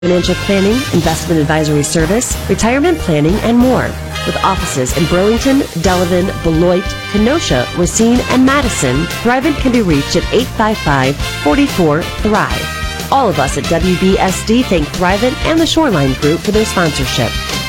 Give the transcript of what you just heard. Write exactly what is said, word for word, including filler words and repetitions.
financial planning, investment advisory service, retirement planning, and more. With offices in Burlington, Delavan, Beloit, Kenosha, Racine, and Madison, Thrivent can be reached at eight five five, four four, THRIVE. All of us at W B S D thank Thrivent and the Shoreline Group for their sponsorship.